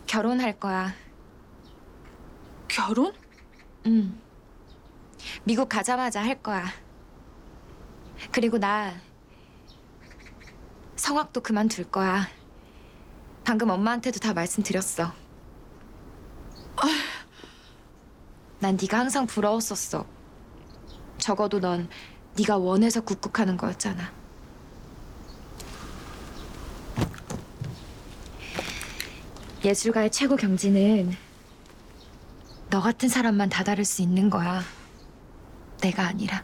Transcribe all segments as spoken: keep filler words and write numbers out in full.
결혼할 거야. 결혼? 응. 미국 가자마자 할 거야. 그리고 나 성악도 그만둘 거야. 방금 엄마한테도 다 말씀드렸어. 난 네가 항상 부러웠었어. 적어도 넌 네가 원해서 굿굿하는 거였잖아. 예술가의 최고 경지는 너 같은 사람만 다다를 수 있는 거야. 내가 아니라.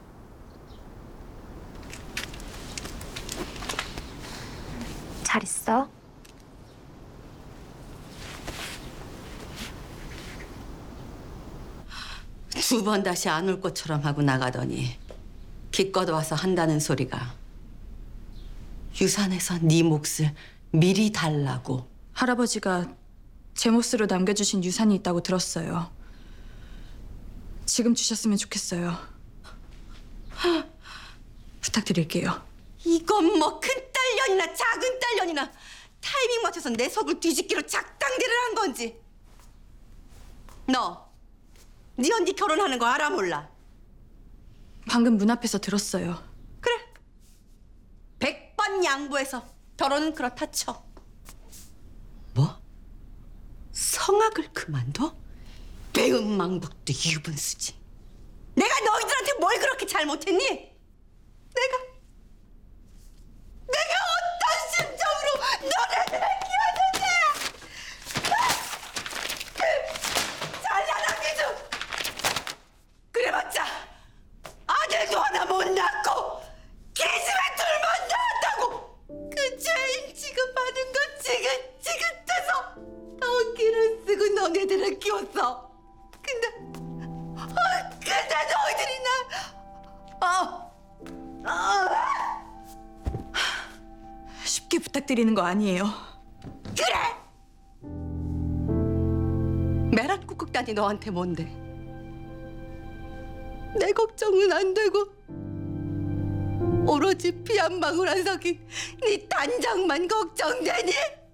잘 있어? 두 번 다시 안 올 것처럼 하고 나가더니 기껏 와서 한다는 소리가 유산에서 네 몫을 미리 달라고. 할아버지가 제 몫으로 남겨주신 유산이 있다고 들었어요. 지금 주셨으면 좋겠어요. 부탁드릴게요. 이건 뭐 큰 딸년이나 작은 딸년이나 타이밍 맞춰서 내 속을 뒤집기로 작당질을 한 건지. 너, 네 언니 결혼하는 거 알아 몰라? 방금 문 앞에서 들었어요. 그래. 백 번 양보해서 결혼은 그렇다 쳐. 뭐? 성악을 그만둬? 배은망덕도 유분수지. 내가 너희들한테 뭘 그렇게 잘못했니? 내가 내가 어떤 심정으로 너네들을 키웠는데! 잘나간 기준! 그래봤자 아들도 하나 못 낳고 기집애 둘만 낳았다고! 그 죄인 취급하는 거 지긋지긋해서 덩기를 쓰고 너네들을 키웠어. 근데 어, 근데 너희들이 날 어, 어. 쉽게 부탁드리는 거 아니에요. 그래! 메란 꾹꾹단이 너한테 뭔데? 내 걱정은 안 되고 오로지 피 한 방울 안 섞인 네 단장만 걱정되니?